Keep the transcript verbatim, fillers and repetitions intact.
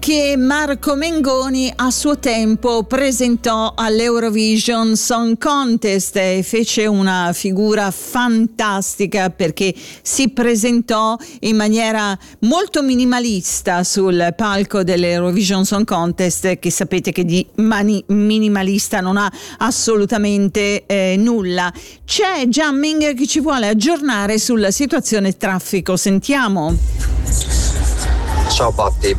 che Marco Mengoni a suo tempo presentò all'Eurovision Song Contest e fece una figura fantastica perché si presentò in maniera molto minimalista sul palco dell'Eurovision Song Contest, che sapete che di mani- minimalista non ha assolutamente eh, nulla. C'è Gian Ming che ci vuole aggiornare sulla situazione traffico, sentiamo. Ciao Patti.